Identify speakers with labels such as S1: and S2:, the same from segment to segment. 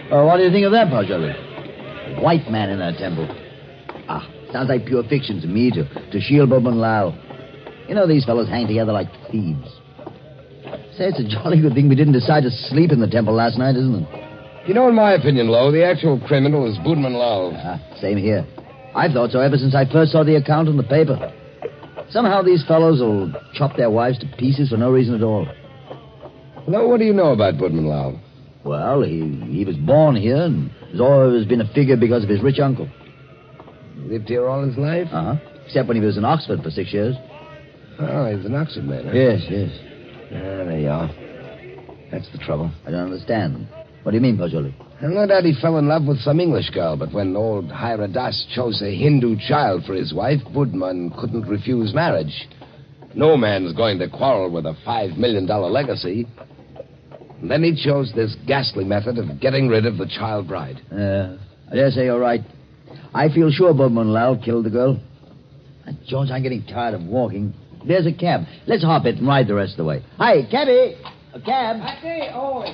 S1: What do you think of that, Pajoli? A white man in that temple. Sounds like pure fiction to me, to shield Budman Lal. You know, these fellows hang together like thieves. Say, it's a jolly good thing we didn't decide to sleep in the temple last night, isn't it?
S2: You know, in my opinion, Lo, the actual criminal is Budman Lal.
S1: Same here. I've thought so ever since I first saw the account in the paper. Somehow these fellows will chop their wives to pieces for no reason at all.
S2: Lo, what do you know about Budman Lal?
S1: Well, he was born here and has always been a figure because of his rich uncle.
S2: Lived here all his life?
S1: Except when he was in Oxford for 6 years.
S2: Oh, he's an Oxford man, huh?
S1: Yes.
S2: There you are. That's the trouble.
S1: I don't understand. What do you mean, Pajoli?
S2: Well, no doubt he fell in love with some English girl, but when old Hira Das chose a Hindu child for his wife, Budman couldn't refuse marriage. No man's going to quarrel with a $5 million legacy. And then he chose this ghastly method of getting rid of the child bride.
S1: I dare say you're right. I feel sure Budman Lal killed the girl. George, I'm getting tired of walking. There's a cab. Let's hop it and ride the rest of the way. Hi, cabby! A cab.
S3: I say,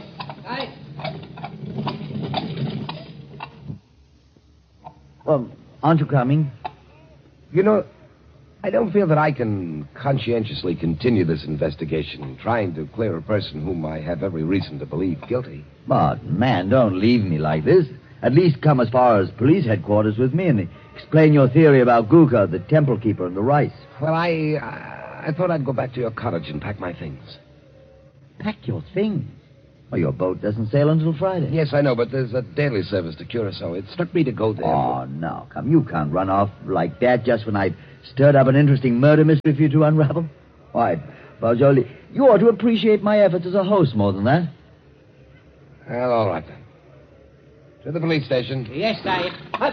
S1: Well, aren't you coming?
S2: You know, I don't feel that I can conscientiously continue this investigation, trying to clear a person whom I have every reason to believe guilty.
S1: But, man, don't leave me like this. At least come as far as police headquarters with me and explain your theory about Guka, the temple keeper, and the rice.
S2: Well, I thought I'd go back to your cottage and pack my things.
S1: Pack your things? Well, your boat doesn't sail until Friday.
S2: Yes, I know, but there's a daily service to Curacao. It struck me to go there.
S1: Oh, no, come. You can't run off like that just when I've stirred up an interesting murder mystery for you to unravel. Why, Pajoli, you ought to appreciate my efforts as a host more than that.
S2: Well, all right, then. To the police station.
S3: Yes, sir.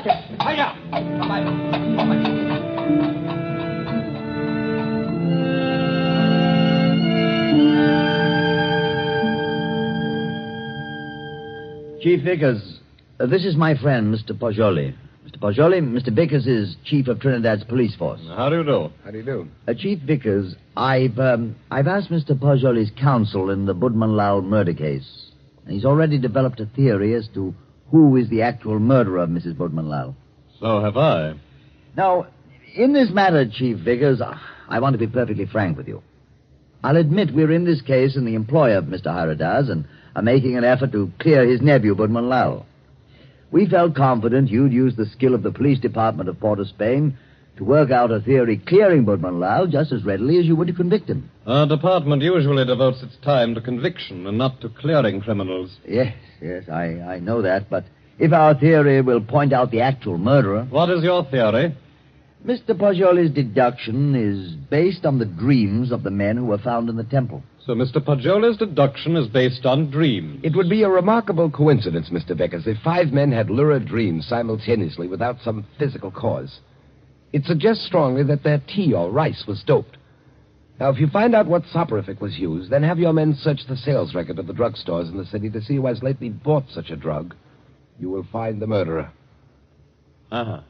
S1: Chief Vickers, this is my friend, Mr. Pajoli. Mr. Pajoli, Mr. Vickers is chief of Trinidad's police force.
S4: How do you do?
S2: How do you do?
S1: Chief Vickers, I've asked Mr. Pajoli's counsel in the Budman Lal murder case. And he's already developed a theory as to who is the actual murderer of Mrs. Budman Lal.
S4: So have I.
S1: Now, in this matter, Chief Vickers, I want to be perfectly frank with you. I'll admit we're in this case in the employ of Mr. Hiradas and are making an effort to clear his nephew, Budman Lal. We felt confident you'd use the skill of the police department of Port of Spain to work out a theory clearing Budman Lal just as readily as you would to convict him.
S4: Our department usually devotes its time to conviction and not to clearing criminals.
S1: Yes, I know that, but if our theory will point out the actual murderer...
S4: What is your theory?
S1: Mr. Pajoli's deduction is based on the dreams of the men who were found in the temple.
S4: So Mr. Pajoli's deduction is based on dreams.
S2: It would be a remarkable coincidence, Mr. Vickers, if 5 men had lurid dreams simultaneously without some physical cause. It suggests strongly that their tea or rice was doped. Now, if you find out what soporific was used, then have your men search the sales record of the drugstores in the city to see who has lately bought such a drug. You will find the murderer.
S4: Uh-huh.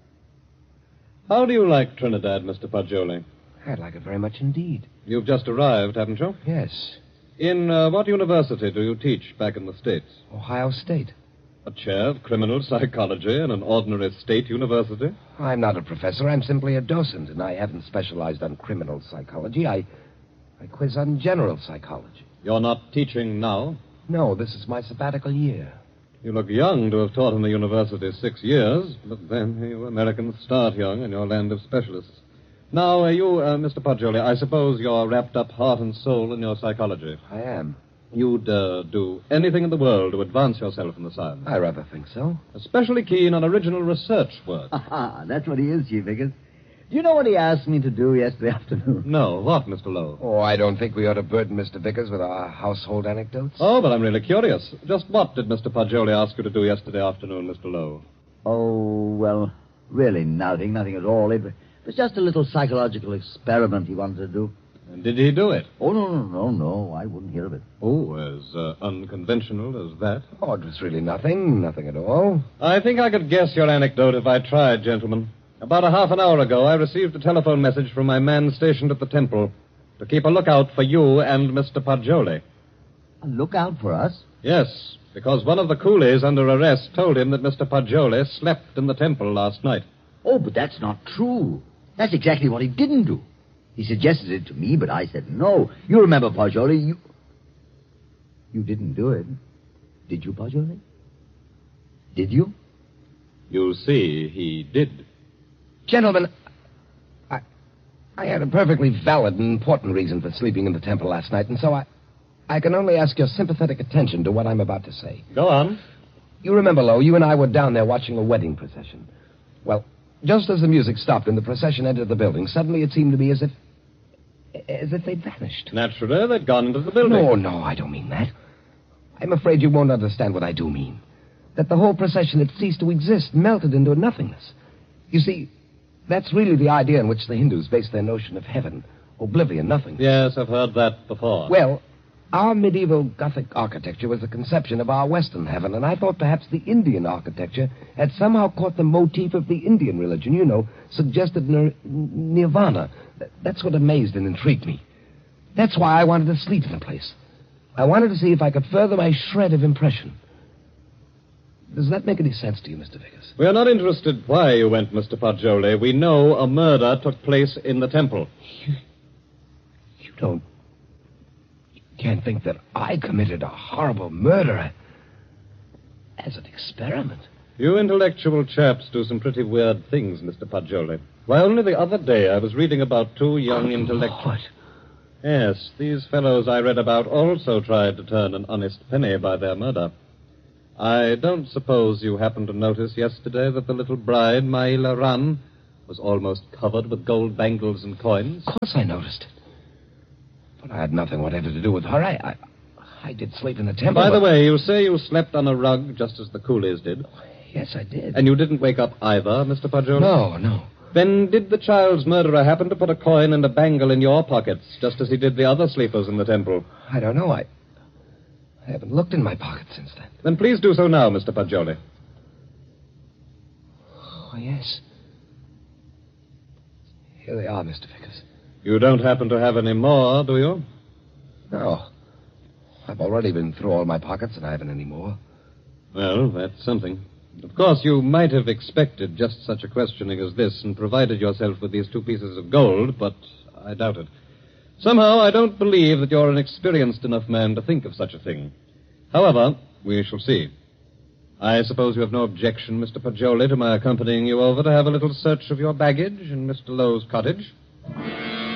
S4: How do you like Trinidad, Mr. Pajoli?
S2: I'd like it very much indeed.
S4: You've just arrived, haven't you?
S2: Yes.
S4: In what university do you teach back in the States?
S2: Ohio State.
S4: A chair of criminal psychology in an ordinary state university?
S2: I'm not a professor. I'm simply a docent, and I haven't specialized on criminal psychology. I quiz on general psychology.
S4: You're not teaching now?
S2: No, this is my sabbatical year.
S4: You look young to have taught in the university 6 years, but then you Americans start young in your land of specialists. Now, Mr. Pajoli, I suppose you're wrapped up heart and soul in your psychology.
S2: I am.
S4: You'd do anything in the world to advance yourself in the science.
S2: I rather think so.
S4: Especially keen on original research work.
S1: That's what he is, Chief Vickers. Do you know what he asked me to do yesterday afternoon?
S4: No, what, Mr. Lowe?
S2: Oh, I don't think we ought to burden Mr. Vickers with our household anecdotes.
S4: Oh, but I'm really curious. Just what did Mr. Pajoli ask you to do yesterday afternoon, Mr. Lowe?
S1: Oh, well, really nothing at all. It was just a little psychological experiment he wanted to do.
S4: And did he do it?
S1: Oh, no, I wouldn't hear of it.
S4: Oh, as unconventional as that?
S2: Oh, it was really nothing at all.
S4: I think I could guess your anecdote if I tried, gentlemen. About a half an hour ago, I received a telephone message from my man stationed at the temple to keep a lookout for you and Mr. Pajoli.
S1: A lookout for us?
S4: Yes, because one of the coolies under arrest told him that Mr. Paggioli slept in the temple last night.
S1: Oh, but that's not true. That's exactly what he didn't do. He suggested it to me, but I said no. You remember, Paggioli, you didn't do it. Did you, Paggioli? Did you?
S4: You see, he did.
S2: Gentlemen, I had a perfectly valid and important reason for sleeping in the temple last night, and so I can only ask your sympathetic attention to what I'm about to say.
S4: Go on.
S2: You remember, Lo, you and I were down there watching a wedding procession. Well, just as the music stopped and the procession entered the building, suddenly it seemed to me as if they'd vanished.
S4: Naturally, they'd gone into the building.
S2: No, I don't mean that. I'm afraid you won't understand what I do mean. That the whole procession had ceased to exist, melted into nothingness. You see, that's really the idea on which the Hindus base their notion of heaven, oblivion, nothingness.
S4: Yes, I've heard that before.
S2: Well, our medieval Gothic architecture was a conception of our Western heaven, and I thought perhaps the Indian architecture had somehow caught the motif of the Indian religion, suggested nirvana. That's what amazed and intrigued me. That's why I wanted to sleep in the place. I wanted to see if I could further my shred of impression. Does that make any sense to you, Mr. Vickers?
S4: We are not interested why you went, Mr. Paggioli. We know a murder took place in the temple.
S2: You can't think that I committed a horrible murder as an experiment.
S4: You intellectual chaps do some pretty weird things, Mr. Paggioli. Why, only the other day I was reading about two young intellectuals.
S2: What?
S4: Yes, these fellows I read about also tried to turn an honest penny by their murder. I don't suppose you happened to notice yesterday that the little bride, Maila Ran, was almost covered with gold bangles and coins?
S2: Of course I noticed it. But I had nothing whatever to do with her. I did sleep in the temple.
S4: By the way, you say you slept on a rug just as the coolies did.
S2: Yes, I did.
S4: And you didn't wake up either, Mr. Paggioli?
S2: No.
S4: Then did the child's murderer happen to put a coin and a bangle in your pockets, just as he did the other sleepers in the temple?
S2: I don't know. I haven't looked in my pockets since then.
S4: Then please do so now, Mr. Paggioli.
S2: Oh, yes. Here they are, Mr. Vickers.
S4: You don't happen to have any more, do you?
S2: No. I've already been through all my pockets, and I haven't any more.
S4: Well, that's something. Of course, you might have expected just such a questioning as this and provided yourself with these 2 pieces of gold, but I doubt it. Somehow, I don't believe that you're an experienced enough man to think of such a thing. However, we shall see. I suppose you have no objection, Mr. Paggioli, to my accompanying you over to have a little search of your baggage in Mr. Lowe's cottage?